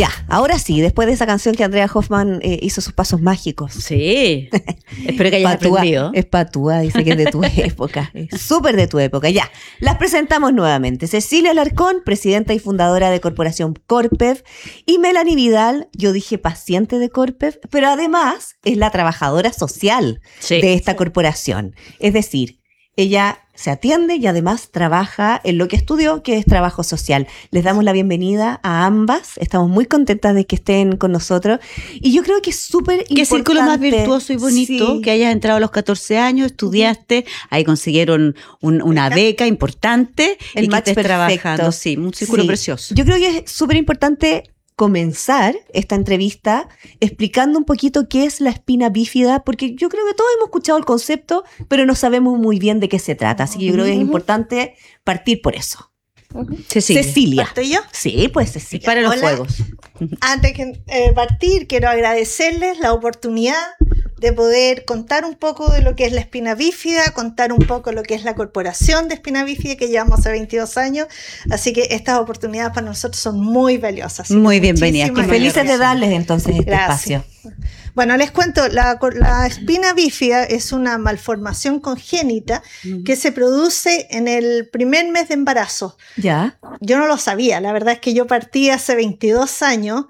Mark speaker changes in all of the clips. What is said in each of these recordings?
Speaker 1: Ya, ahora sí, después de esa canción que Andrea Hoffman hizo sus pasos mágicos.
Speaker 2: Sí, espero que hayas aprendido.
Speaker 1: Es patúa, dice que es de tu época, es súper de tu época. Ya, las presentamos nuevamente. Cecilia Alarcón, presidenta y fundadora de Corporación Corpev, y Melanie Vidal, yo dije paciente de Corpev, pero además es la trabajadora social de esta corporación. Es decir, ella se atiende y además trabaja en lo que estudió, que es trabajo social. Les damos la bienvenida a ambas. Estamos muy contentas de que estén con nosotros. Y yo creo que es súper importante.
Speaker 2: Qué círculo más virtuoso y bonito, que hayas entrado a los 14 años, estudiaste, ahí consiguieron una beca importante
Speaker 1: el
Speaker 2: y
Speaker 1: match
Speaker 2: que estés
Speaker 1: perfecto.
Speaker 2: trabajando. Sí, un círculo precioso.
Speaker 1: Yo creo que es súper importante comenzar esta entrevista explicando un poquito qué es la espina bífida, porque yo creo que todos hemos escuchado el concepto, pero no sabemos muy bien de qué se trata. Así que yo creo que es importante partir por eso. Cecilia.
Speaker 3: ¿Parto yo?
Speaker 1: Sí, pues Cecilia.
Speaker 2: Para los juegos.
Speaker 3: Antes de partir, quiero agradecerles la oportunidad de poder contar un poco de lo que es la espina bífida, contar un poco lo que es la corporación de espina bífida que llevamos hace 22 años. Así que estas oportunidades para nosotros son muy valiosas.
Speaker 2: Muy bienvenidas.
Speaker 1: Y felices de darles entonces este espacio.
Speaker 3: Bueno, les cuento, la espina bífida es una malformación congénita que se produce en el primer mes de embarazo.
Speaker 1: Ya.
Speaker 3: Yo no lo sabía, la verdad es que yo partí hace 22 años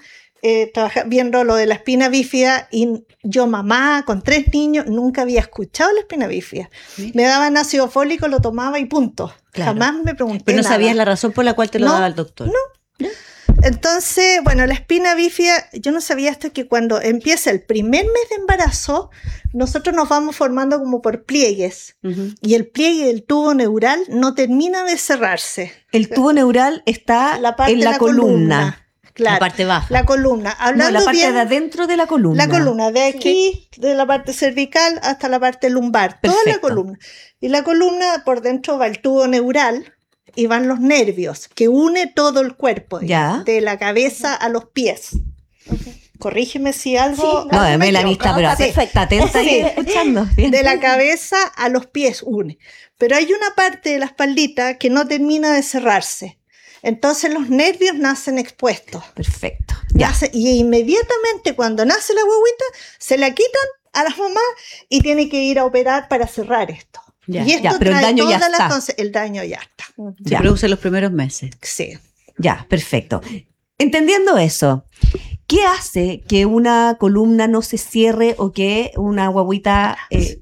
Speaker 3: viendo lo de la espina bífida y yo, mamá, con 3 niños, nunca había escuchado la espina bífida. ¿Sí? Me daban ácido fólico, lo tomaba y punto. Claro. Jamás me pregunté
Speaker 2: Pero no
Speaker 3: nada.
Speaker 2: sabías la razón por la cual te lo daba el doctor.
Speaker 3: No. Entonces, bueno, la espina bífida, yo no sabía hasta que cuando empieza el primer mes de embarazo, nosotros nos vamos formando como por pliegues. Y el pliegue del tubo neural no termina de cerrarse.
Speaker 1: El tubo neural está en la columna.
Speaker 3: Claro,
Speaker 2: la parte baja.
Speaker 3: La columna. Hablando
Speaker 1: la parte
Speaker 3: bien,
Speaker 1: de adentro de la columna.
Speaker 3: La columna, de aquí, de la parte cervical hasta la parte lumbar. Perfecto. Toda la columna. Y la columna, por dentro va el tubo neural y van los nervios, que une todo el cuerpo, digamos, de la cabeza a los pies. Corrígeme si algo...
Speaker 1: Sí, no, Melanie está pero perfecta, atenta ahí escuchando. Bien.
Speaker 3: De la cabeza a los pies une. Pero hay una parte de la espaldita que no termina de cerrarse. Entonces los nervios nacen expuestos.
Speaker 1: Perfecto.
Speaker 3: Y inmediatamente cuando nace la guaguita, se la quitan a las mamás y tienen que ir a operar para cerrar esto.
Speaker 1: Ya,
Speaker 3: y esto
Speaker 1: pero el daño ya está.
Speaker 3: El daño ya está.
Speaker 2: Se produce en los primeros meses.
Speaker 3: Sí.
Speaker 1: Ya, perfecto. Entendiendo eso, ¿qué hace que una columna no se cierre o que una guaguita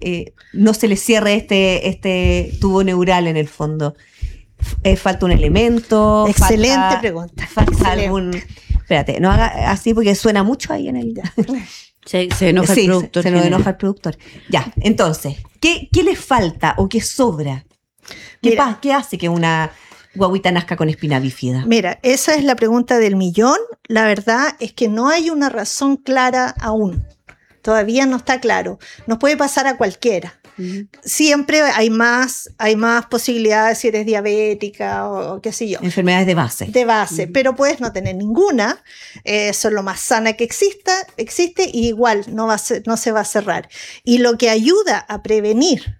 Speaker 1: no se le cierre este tubo neural en el fondo? ¿Falta un elemento?
Speaker 3: Excelente pregunta.
Speaker 1: ¿Falta algún...? Espérate, no haga así porque suena mucho ahí en el...
Speaker 2: Se enoja el productor.
Speaker 1: Se nos enoja el productor. Ya, entonces, ¿qué le falta o qué sobra? ¿Qué hace que una guaguita nazca con espina bífida?
Speaker 3: Mira, esa es la pregunta del millón. La verdad es que no hay una razón clara aún. Todavía no está claro. Nos puede pasar a cualquiera. Siempre hay más posibilidades si eres diabética o qué sé yo.
Speaker 1: Enfermedades de base.
Speaker 3: De base, pero puedes no tener ninguna. Eso es lo más sana que existe y igual no se va a cerrar. Y lo que ayuda a prevenir,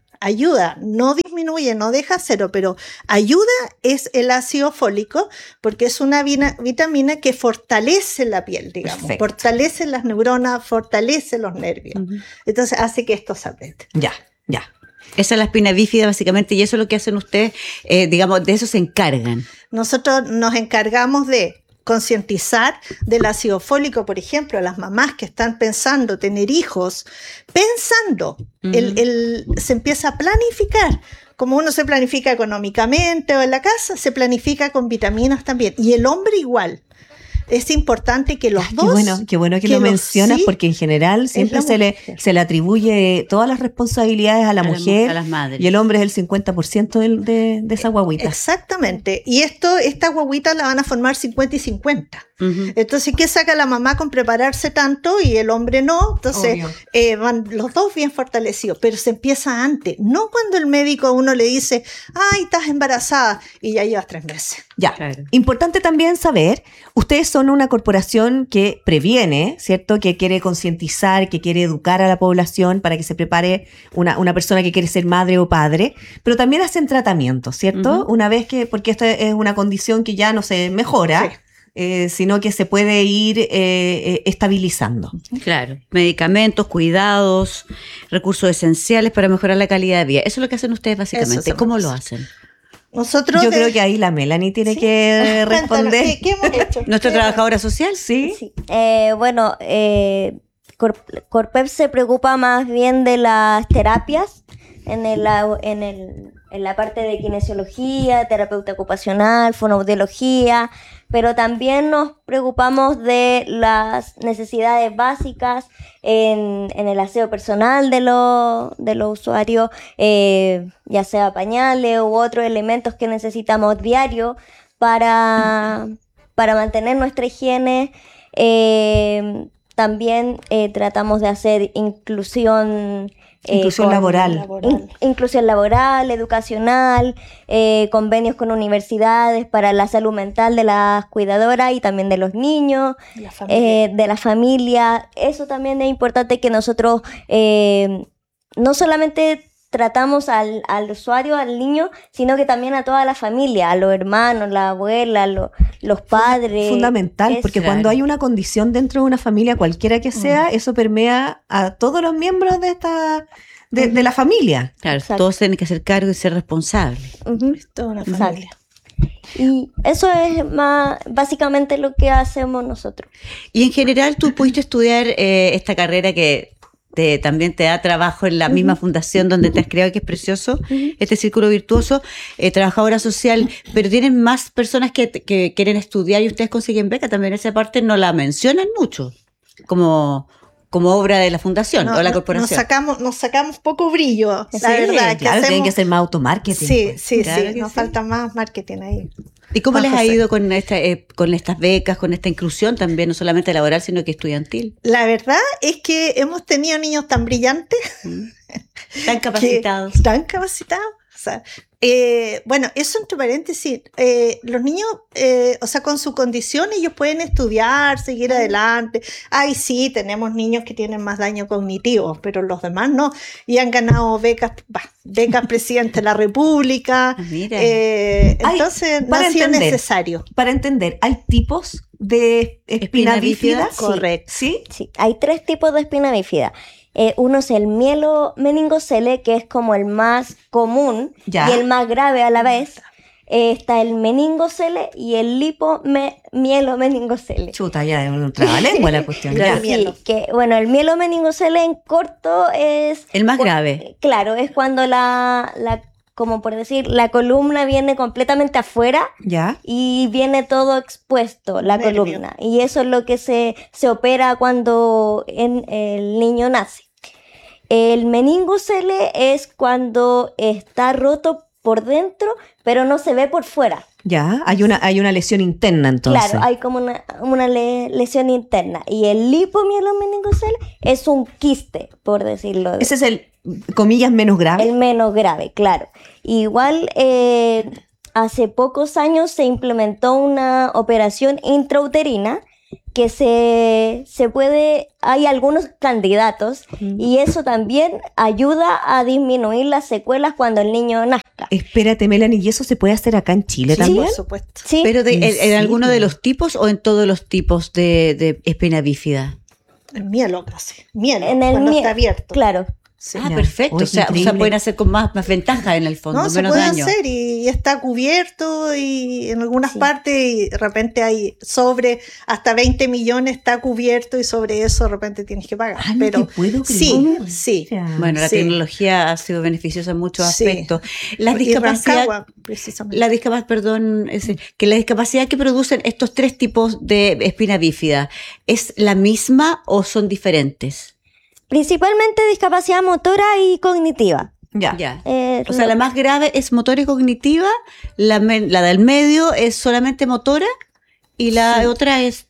Speaker 3: no disminuye, no deja cero, pero ayuda es el ácido fólico, porque es una vitamina que fortalece la piel, digamos. Perfecto. Fortalece las neuronas, fortalece los nervios. Entonces hace que esto se apriete.
Speaker 1: Ya.
Speaker 2: Esa es la espina bífida básicamente y eso es lo que hacen ustedes, digamos, de eso se encargan.
Speaker 3: Nosotros nos encargamos de concientizar del ácido fólico, por ejemplo, a las mamás que están pensando tener hijos, se empieza a planificar. Como uno se planifica económicamente o en la casa, se planifica con vitaminas también. Y el hombre igual. Es importante que los dos...
Speaker 1: Qué bueno que lo mencionas, porque en general siempre se le atribuye todas las responsabilidades a la mujer,
Speaker 2: a las madres.
Speaker 1: Y el hombre es el 50% de esa guaguita.
Speaker 3: Exactamente. Y estas guaguitas la van a formar 50 y 50. Entonces, ¿qué saca la mamá con prepararse tanto y el hombre no? Entonces, van los dos bien fortalecidos, pero se empieza antes. No cuando el médico a uno le dice, ay, estás embarazada y ya llevas 3 meses.
Speaker 1: Ya, claro. Importante también saber, ustedes son una corporación que previene, ¿cierto? Que quiere concientizar, que quiere educar a la población para que se prepare una persona que quiere ser madre o padre, pero también hacen tratamiento, ¿cierto? Una vez porque esta es una condición que ya no se mejora, sino que se puede ir estabilizando.
Speaker 2: Claro, medicamentos, cuidados, recursos esenciales para mejorar la calidad de vida. Eso es lo que hacen ustedes básicamente. ¿Cómo lo hacen?
Speaker 3: Nosotros
Speaker 1: Yo creo que ahí la Melanie tiene que responder.
Speaker 3: ¿Qué hemos hecho?
Speaker 2: ¿Nuestra trabajadora social?
Speaker 1: Sí.
Speaker 4: Sí. Bueno, Corpev se preocupa más bien de las terapias en la parte de kinesiología, terapeuta ocupacional, fonoaudiología, pero también nos preocupamos de las necesidades básicas en el aseo personal de los usuarios, ya sea pañales u otros elementos que necesitamos diario para mantener nuestra higiene. También tratamos de hacer inclusión
Speaker 1: laboral.
Speaker 4: Inclusión laboral, educacional, convenios con universidades para la salud mental de las cuidadoras y también de los niños, de la familia. Eso también es importante, que nosotros no solamente tratamos al usuario, al niño, sino que también a toda la familia, a los hermanos, la abuela, los padres.
Speaker 1: Fundamental, porque cuando hay una condición dentro de una familia, cualquiera que sea, eso permea a todos los miembros de la familia.
Speaker 2: Claro,
Speaker 4: Exacto.
Speaker 2: todos tienen que hacer cargo y ser responsables.
Speaker 3: Es toda una familia.
Speaker 4: Y eso es básicamente lo que hacemos nosotros.
Speaker 2: Y en general tú pudiste estudiar esta carrera que también te da trabajo en la misma fundación donde te has creado, que es precioso, este círculo virtuoso, trabajadora social, pero tienen más personas que quieren estudiar y ustedes consiguen beca también. Esa parte no la mencionan mucho como obra de la fundación o la corporación.
Speaker 3: Nos sacamos poco brillo, la
Speaker 1: Sí,
Speaker 3: verdad.
Speaker 1: claro, tienen que hacer más automarketing.
Speaker 3: Sí,
Speaker 1: pues.
Speaker 3: sí,
Speaker 2: Claro
Speaker 3: sí,
Speaker 2: que
Speaker 3: nos
Speaker 2: sí.
Speaker 3: falta más marketing ahí.
Speaker 2: ¿Y cómo les ha
Speaker 3: José.
Speaker 2: ido con estas becas, con esta inclusión también, no solamente laboral, sino que estudiantil?
Speaker 3: La verdad es que hemos tenido niños tan brillantes,
Speaker 2: Tan capacitados.
Speaker 3: tan capacitados. O sea, bueno, eso entre paréntesis, los niños, o sea, con su condición ellos pueden estudiar, seguir adelante. Ay, sí, tenemos niños que tienen más daño cognitivo, pero los demás no. Y han ganado becas presidente de la República.
Speaker 2: Mira.
Speaker 3: Entonces, no ha sido necesario.
Speaker 1: Para entender, ¿hay tipos de espina bífida?
Speaker 3: Sí. Correcto.
Speaker 1: ¿Sí?
Speaker 4: Sí, hay 3 tipos de espina bífida. Uno es el mielomeningocele, que es como el más común
Speaker 1: Ya.
Speaker 4: y el más grave a la vez. Está el meningocele y el mielomeningocele.
Speaker 1: Chuta, ya es un trabalengua la cuestión.
Speaker 3: Claro.
Speaker 1: Ya.
Speaker 4: Sí,
Speaker 3: mielo.
Speaker 4: que bueno, el mielomeningocele en corto es...
Speaker 2: El más grave.
Speaker 4: Claro, es cuando como por decir, la columna viene completamente afuera
Speaker 1: Ya.
Speaker 4: y viene todo expuesto, la
Speaker 3: Nervio.
Speaker 4: columna. Y eso es lo que se opera cuando el niño nace. El meningocele es cuando está roto por dentro, pero no se ve por fuera.
Speaker 1: Ya, hay una lesión interna entonces.
Speaker 4: Claro, hay como una lesión interna. Y el lipomielonmeningocele es un quiste, por decirlo.
Speaker 1: Ese es el, comillas, menos grave.
Speaker 4: El menos grave, claro. Igual, hace pocos años se implementó una operación intrauterina que se puede, hay algunos candidatos y eso también ayuda a disminuir las secuelas cuando el niño nazca.
Speaker 1: Espérate, Melanie, ¿y eso se puede hacer acá en Chile
Speaker 3: Sí,
Speaker 1: también?
Speaker 3: por supuesto.
Speaker 4: Sí,
Speaker 2: ¿Pero
Speaker 1: ¿En
Speaker 2: en alguno
Speaker 1: serio?
Speaker 2: de los tipos o en todos los tipos de espina bífida?
Speaker 3: El mielo casi. Mielo,
Speaker 4: en el
Speaker 3: cuando está abierto.
Speaker 4: Claro.
Speaker 3: Sí.
Speaker 2: Ah,
Speaker 1: Ya.
Speaker 2: perfecto.
Speaker 1: Oye,
Speaker 2: O sea,
Speaker 1: increíble.
Speaker 2: pueden hacer con más ventaja en el fondo,
Speaker 3: No, se
Speaker 2: menos
Speaker 3: puede
Speaker 2: daño.
Speaker 3: hacer y está cubierto y en algunas
Speaker 4: Sí.
Speaker 3: partes y de repente hay sobre hasta 20 millones está cubierto y sobre eso de repente tienes que pagar.
Speaker 1: Ah, no
Speaker 3: Pero
Speaker 1: te puedo
Speaker 3: sí,
Speaker 1: creer.
Speaker 3: sí.
Speaker 1: Ya.
Speaker 2: Bueno, la
Speaker 3: Sí.
Speaker 2: tecnología ha sido beneficiosa en muchos
Speaker 3: Sí.
Speaker 2: aspectos. La
Speaker 3: Y
Speaker 2: discapacidad,
Speaker 3: Rancagua, precisamente.
Speaker 2: que la discapacidad que producen estos 3 tipos de espina bífida, ¿es la misma o son diferentes?
Speaker 4: Principalmente discapacidad motora y cognitiva.
Speaker 1: Ya.
Speaker 2: Ya.
Speaker 4: O
Speaker 2: O sea, la más grave es motora y cognitiva, la del medio es solamente motora y la otra es...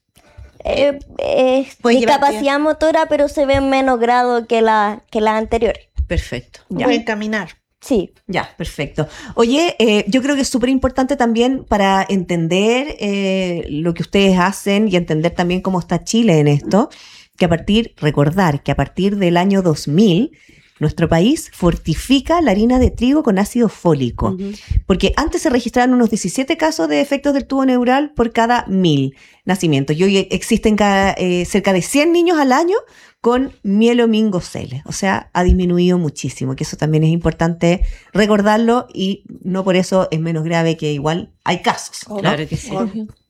Speaker 2: Puede llevar
Speaker 4: discapacidad motora, pero se ve en menos grado que las anteriores.
Speaker 2: Perfecto.
Speaker 1: Ya.
Speaker 3: Pueden caminar.
Speaker 4: Sí.
Speaker 1: Ya, perfecto. Oye, yo creo que es súper importante también para entender lo que ustedes hacen y entender también cómo está Chile en esto, recordar que a partir del año 2000 nuestro país fortifica la harina de trigo con ácido fólico. Porque antes se registraban unos 17 casos de efectos del tubo neural por cada 1000 nacimientos. Y hoy existen cerca de 100 niños al año con mielomeningocele. O sea, ha disminuido muchísimo, que eso también es importante recordarlo y no por eso es menos grave, que igual hay casos, ¿no?
Speaker 2: Claro que sí.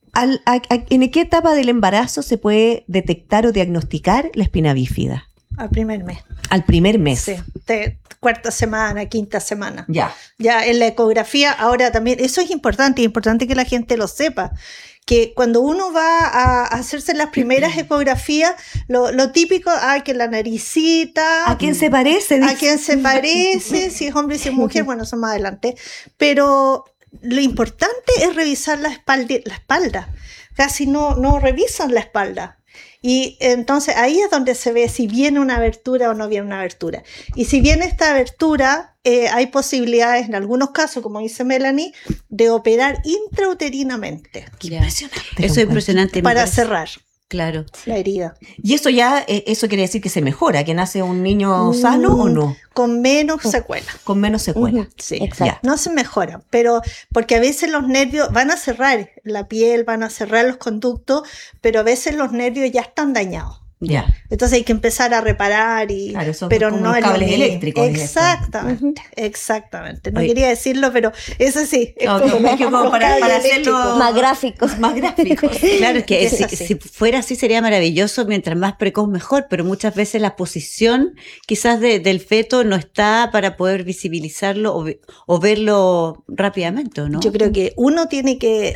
Speaker 1: ¿En qué etapa del embarazo se puede detectar o diagnosticar la espina bífida?
Speaker 3: Al primer mes.
Speaker 1: Al primer mes.
Speaker 3: Sí, cuarta semana, quinta semana.
Speaker 1: Ya.
Speaker 3: Ya en la ecografía, ahora también, eso es importante que la gente lo sepa, que cuando uno va a hacerse las primeras ecografías, lo típico, que la naricita.
Speaker 1: ¿A quién se parece?
Speaker 3: ¿A quién se parece? Si es hombre y si es mujer, bueno, eso más adelante. Pero lo importante es revisar la espalda. Casi no revisan la espalda. Y entonces ahí es donde se ve si viene una abertura o no viene una abertura. Y si viene esta abertura, hay posibilidades en algunos casos, como dice Melanie, de operar intrauterinamente.
Speaker 1: Impresionante.
Speaker 2: Eso es impresionante.
Speaker 3: Para cerrar
Speaker 2: Claro.
Speaker 3: la herida.
Speaker 1: ¿Y eso eso quiere decir que se mejora, que nace un niño sano o no?
Speaker 3: Con menos secuelas.
Speaker 1: Con menos secuelas.
Speaker 3: Sí,
Speaker 4: Exacto.
Speaker 3: no se mejora, pero porque a veces los nervios van a cerrar la piel, van a cerrar los conductos, pero a veces los nervios ya están dañados.
Speaker 1: Ya.
Speaker 3: Entonces hay que empezar a reparar
Speaker 1: Claro, son
Speaker 3: pero
Speaker 1: como
Speaker 3: no
Speaker 1: los
Speaker 3: es lo
Speaker 1: cables
Speaker 3: mismo.
Speaker 1: eléctricos.
Speaker 3: Exactamente. No
Speaker 1: Oye.
Speaker 3: quería decirlo, pero eso sí. Es
Speaker 1: No,
Speaker 3: como
Speaker 1: es que como
Speaker 3: los
Speaker 1: para
Speaker 3: cables
Speaker 1: hacerlo
Speaker 3: eléctricos.
Speaker 4: Más gráficos.
Speaker 1: más gráficos.
Speaker 2: Claro, es que
Speaker 3: Es
Speaker 2: si,
Speaker 3: así.
Speaker 2: si fuera así sería maravilloso, mientras más precoz mejor, pero muchas veces la posición quizás del feto no está para poder visibilizarlo o verlo rápidamente, ¿o ¿no?
Speaker 3: Yo creo que uno tiene que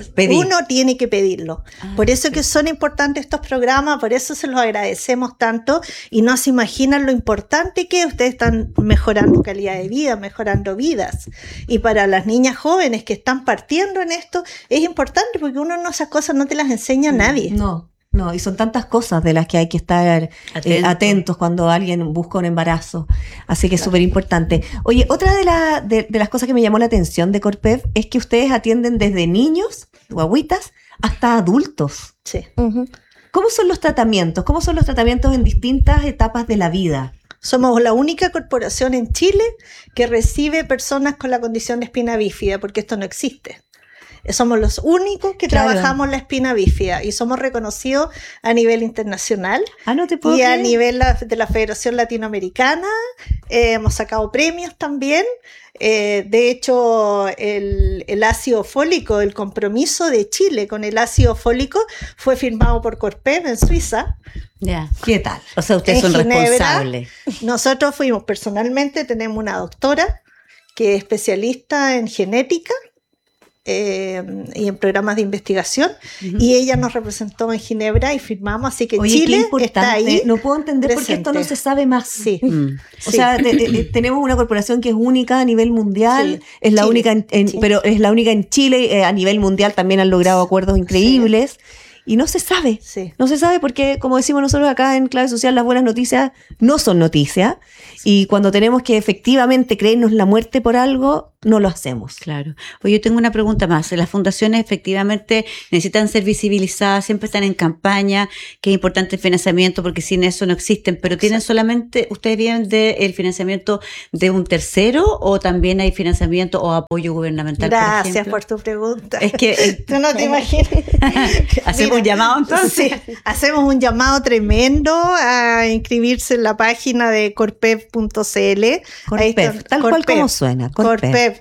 Speaker 3: pedirlo. Por eso que son importantes estos programas, por eso se los agradecemos tanto y no se imaginan lo importante que ustedes están mejorando calidad de vida, mejorando vidas. Y para las niñas jóvenes que están partiendo en esto, es importante porque uno esas cosas no te las enseña a nadie.
Speaker 1: No, y son tantas cosas de las que hay que estar atentos cuando alguien busca un embarazo. Así que es súper importante. Oye, otra de las cosas que me llamó la atención de Corpev es que ustedes atienden desde niños, guaguitas, hasta adultos.
Speaker 3: Sí.
Speaker 1: ¿Cómo son los tratamientos? ¿Cómo son los tratamientos en distintas etapas de la vida?
Speaker 3: Somos la única corporación en Chile que recibe personas con la condición de espina bífida, porque esto no existe. Somos los únicos que
Speaker 1: Claro.
Speaker 3: trabajamos la espina bífida y somos reconocidos a nivel internacional
Speaker 1: No te puedo
Speaker 3: y a
Speaker 1: creer.
Speaker 3: nivel de la Federación Latinoamericana. Hemos sacado premios también. De hecho, el ácido fólico, el compromiso de Chile con el ácido fólico fue firmado por Corpev en Suiza.
Speaker 2: Ya.
Speaker 1: ¿Qué tal?
Speaker 2: O sea, ustedes
Speaker 3: En
Speaker 2: son
Speaker 3: Ginebra.
Speaker 2: responsables.
Speaker 3: Nosotros fuimos personalmente, tenemos una doctora que es especialista en genética y en programas de investigación, y ella nos representó en Ginebra y firmamos, así que
Speaker 1: Oye, qué
Speaker 3: Chile
Speaker 1: importante.
Speaker 3: está ahí.
Speaker 1: No puedo entender por qué esto no
Speaker 3: presente.
Speaker 1: se sabe más.
Speaker 3: Sí.
Speaker 1: O sea, tenemos una corporación que es única a nivel mundial,
Speaker 3: Sí.
Speaker 1: es la
Speaker 3: Chile.
Speaker 1: única
Speaker 3: Sí.
Speaker 1: pero es la única en Chile, a nivel mundial también han logrado acuerdos increíbles y no se sabe.
Speaker 3: Sí.
Speaker 1: No se sabe porque, como decimos nosotros acá en Clave Social, las buenas noticias no son noticias y cuando tenemos que efectivamente creernos la muerte por algo, no lo hacemos.
Speaker 2: Claro. Oye, yo tengo una pregunta más. Las fundaciones efectivamente necesitan ser visibilizadas, siempre están en campaña, que es importante el financiamiento porque sin eso no existen, pero ¿tienen solamente, ustedes viven del financiamiento de un tercero o también hay financiamiento o apoyo gubernamental?
Speaker 3: Gracias
Speaker 2: ejemplo?
Speaker 3: por tu pregunta.
Speaker 2: Es que
Speaker 3: Tú no te imaginas.
Speaker 2: hacemos un llamado entonces.
Speaker 3: Sí, hacemos un llamado tremendo a inscribirse en la página de corpev.cl. Ahí
Speaker 1: Corpev,
Speaker 3: está,
Speaker 1: tal cual como suena. Corpev.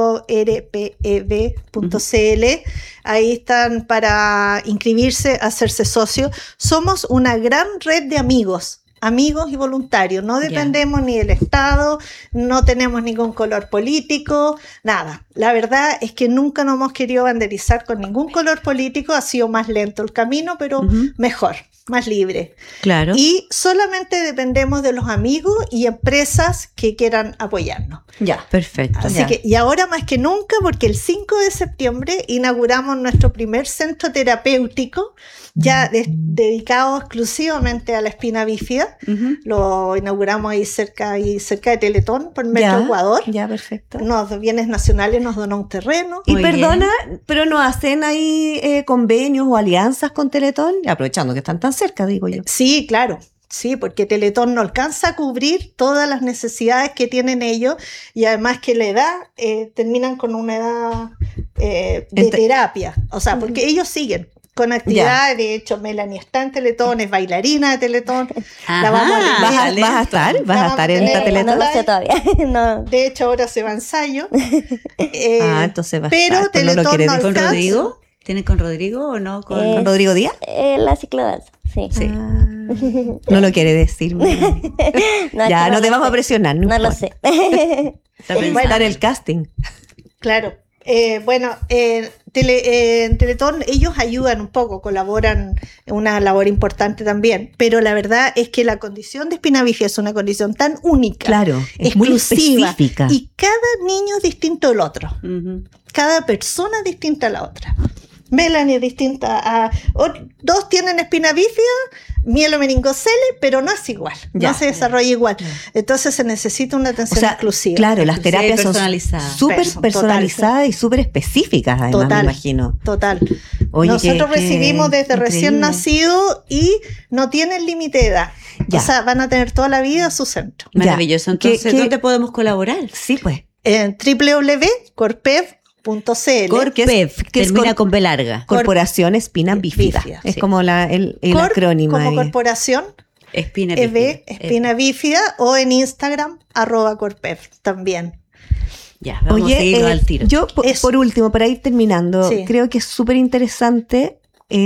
Speaker 3: corpev.cl. Ahí están para inscribirse, hacerse socio. Somos una gran red de amigos y voluntarios. No dependemos ni del Estado, no tenemos ningún color político, nada. La verdad es que nunca nos hemos querido banderizar con ningún color político. Ha sido más lento el camino, pero mejor, más libre.
Speaker 2: Claro.
Speaker 3: Y solamente dependemos de los amigos y empresas que quieran apoyarnos.
Speaker 1: Ya.
Speaker 2: Perfecto.
Speaker 3: Así
Speaker 1: Ya.
Speaker 3: que, y ahora más que nunca, porque el 5 de septiembre inauguramos nuestro primer centro terapéutico, ya dedicado exclusivamente a la espina bífida. Lo inauguramos ahí cerca de Teletón, por Metro Ecuador.
Speaker 1: Ya, perfecto.
Speaker 3: Los bienes nacionales nos donó un terreno.
Speaker 1: Y
Speaker 2: Muy
Speaker 1: perdona, pero no hacen ahí convenios o alianzas con Teletón, aprovechando que están tan cerca, digo yo.
Speaker 3: Sí, claro. Sí, porque Teletón no alcanza a cubrir todas las necesidades que tienen ellos y además que la edad, terminan con una edad de terapia, o sea, porque ellos siguen con actividades. De hecho, Melanie está en Teletón, es bailarina de Teletón. La vamos a tener.
Speaker 1: ¿Vas a estar? ¿Vas a estar en esta
Speaker 4: No
Speaker 1: Teletón?
Speaker 4: lo sé todavía. No.
Speaker 3: De hecho, ahora se va a ensayo.
Speaker 1: Entonces va a
Speaker 3: pero
Speaker 1: estar, pues no lo
Speaker 3: Teletón
Speaker 1: quiere
Speaker 3: no
Speaker 1: decir.
Speaker 2: ¿Con
Speaker 3: alcanza.
Speaker 2: Rodrigo? ¿Tienen con Rodrigo o no? ¿Con
Speaker 1: ¿Con Rodrigo Díaz?
Speaker 4: La ciclodanza, sí.
Speaker 2: Sí.
Speaker 1: No lo quiere decir.
Speaker 4: No, es
Speaker 1: Ya,
Speaker 4: que
Speaker 1: no te
Speaker 4: lo
Speaker 1: vamos a
Speaker 4: sé.
Speaker 1: presionar.
Speaker 4: No lo
Speaker 1: importa.
Speaker 4: sé.
Speaker 2: Está
Speaker 1: Va a
Speaker 2: pensando?
Speaker 1: estar el casting.
Speaker 3: Claro. Bueno, en Teletón ellos ayudan un poco, colaboran en una labor importante también, pero la verdad es que la condición de espina bífida es una condición tan única,
Speaker 1: Claro, es muy
Speaker 3: exclusiva,
Speaker 1: específica.
Speaker 3: y cada niño es distinto del otro,
Speaker 2: Ujú.
Speaker 3: cada persona es distinta a la otra. Melanie es distinta a... Dos tienen espina bífida, mielomeningocele, pero no es igual,
Speaker 1: Ya.
Speaker 3: no se desarrolla igual. Entonces se necesita una
Speaker 1: O
Speaker 3: atención
Speaker 1: sea,
Speaker 3: exclusiva.
Speaker 1: claro, las
Speaker 2: Exclusiva y
Speaker 1: terapias son
Speaker 2: personalizadas.
Speaker 1: súper
Speaker 3: Total.
Speaker 1: personalizadas y súper específicas, además,
Speaker 3: Total.
Speaker 1: me imagino.
Speaker 3: Total.
Speaker 1: Oye,
Speaker 3: Nosotros
Speaker 1: qué
Speaker 3: recibimos desde
Speaker 1: increíble.
Speaker 3: recién nacido y no tienen límite de edad.
Speaker 1: Ya.
Speaker 3: O sea, van a tener toda la vida su centro.
Speaker 1: Ya.
Speaker 2: Maravilloso. Entonces,
Speaker 1: ¿Qué-
Speaker 2: ¿dónde podemos colaborar?
Speaker 1: Sí, pues.
Speaker 3: En www.corpev.cl.
Speaker 2: Corpev,
Speaker 1: que es
Speaker 2: termina
Speaker 1: cor-
Speaker 2: con B larga.
Speaker 1: Corporación Espina Bífida.
Speaker 3: Bífida,
Speaker 1: Es
Speaker 3: sí.
Speaker 1: como el
Speaker 3: Corp
Speaker 1: acrónimo
Speaker 3: como
Speaker 1: ahí.
Speaker 3: corporación,
Speaker 2: Espina
Speaker 3: EB,
Speaker 2: bífida.
Speaker 3: espina bífida, o en Instagram, @corpev también.
Speaker 2: Ya, vamos a
Speaker 1: Oye,
Speaker 2: seguirnos al tiro.
Speaker 1: yo
Speaker 3: Eso.
Speaker 1: por último, para ir terminando,
Speaker 3: Sí.
Speaker 1: creo que es súper interesante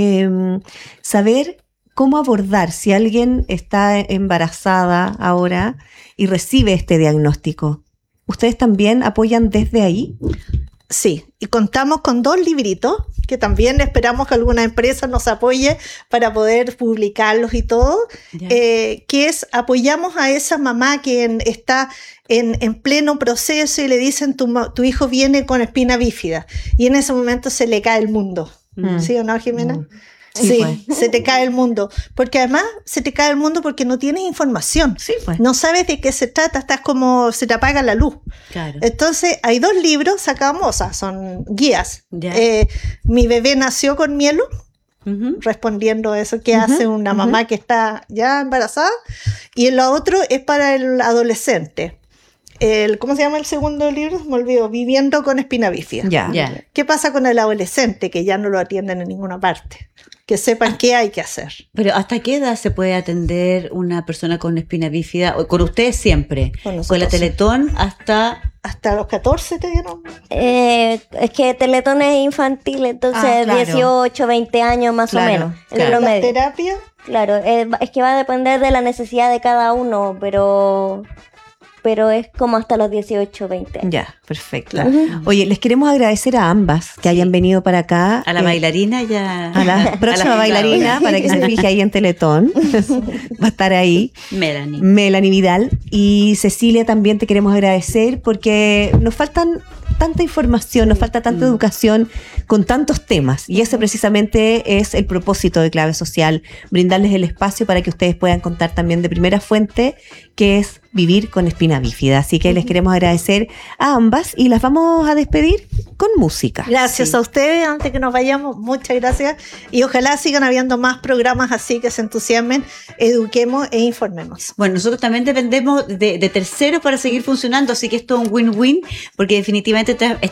Speaker 1: saber cómo abordar si alguien está embarazada ahora y recibe este diagnóstico. ¿Ustedes también apoyan desde ahí?
Speaker 3: Sí, y contamos con 2 libritos que también esperamos que alguna empresa nos apoye para poder publicarlos y todo,
Speaker 2: Ya.
Speaker 3: que es apoyamos a esa mamá que está en pleno proceso y le dicen tu hijo viene con espina bífida y en ese momento se le cae el mundo.
Speaker 1: Mm.
Speaker 3: ¿Sí o no, Jimena?
Speaker 1: Mm.
Speaker 3: Sí,
Speaker 1: Sí,
Speaker 3: se te cae el mundo, porque además se te cae el mundo porque no tienes información.
Speaker 1: Sí, pues.
Speaker 3: No sabes de qué se trata, estás como se te apaga la luz.
Speaker 2: Claro.
Speaker 3: Entonces, hay 2 libros sacamos, o sea, son guías.
Speaker 2: Ya.
Speaker 3: Mi bebé nació con mielo,
Speaker 2: Ujú.
Speaker 3: respondiendo a eso que
Speaker 1: Ujú,
Speaker 3: hace una mamá que está ya embarazada. Y lo otro es para el adolescente. ¿Cómo se llama el segundo libro? Me olvido. Viviendo con espina bífida.
Speaker 1: Ya.
Speaker 2: Ya.
Speaker 3: ¿Qué pasa con el adolescente que ya no lo atienden en ninguna parte? Que sepan qué hay que hacer.
Speaker 2: Pero ¿hasta qué edad se puede atender una persona con espina bífida? O con ustedes siempre.
Speaker 3: Con nosotros,
Speaker 2: Con la
Speaker 3: sí.
Speaker 2: Teletón hasta...
Speaker 3: Hasta los 14 te dieron.
Speaker 4: Es que Teletón es infantil, entonces
Speaker 1: Ah, claro.
Speaker 4: 18, 20 años más
Speaker 1: Claro,
Speaker 4: o menos. El
Speaker 2: claro.
Speaker 3: La
Speaker 4: promedio.
Speaker 3: terapia.
Speaker 4: Claro, es que va a depender de la necesidad de cada uno, pero es como hasta los 18, 20 años.
Speaker 1: Ya, perfecto. Oye, les queremos agradecer a ambas que hayan venido para acá.
Speaker 2: A la bailarina ya...
Speaker 1: A la próxima bailarina, para que se fije ahí en Teletón. Va a estar ahí.
Speaker 2: Melanie.
Speaker 1: Melanie Vidal y Cecilia, también te queremos agradecer porque nos faltan tanta información, nos falta tanta educación con tantos temas y ese precisamente es el propósito de Clave Social, brindarles el espacio para que ustedes puedan contar también de primera fuente que es vivir con espina bífida. Así que les queremos agradecer a ambas y las vamos a despedir con música.
Speaker 3: Gracias a ustedes, antes que nos vayamos, muchas gracias. Y ojalá sigan habiendo más programas así que se entusiasmen, eduquemos e informemos.
Speaker 2: Bueno, nosotros también dependemos de terceros para seguir funcionando, así que esto es un win-win, porque definitivamente